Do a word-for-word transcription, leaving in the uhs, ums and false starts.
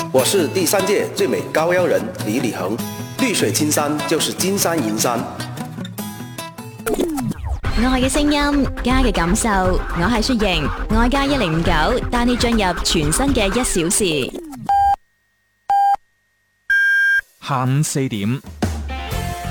我是第三屆最美高央人李李恒，綠水青山就是金山銀山。 愛嘅聲音，家嘅感受，我係雪瑩，愛家一零五九，帶你進入全新嘅一小時。 下午四點。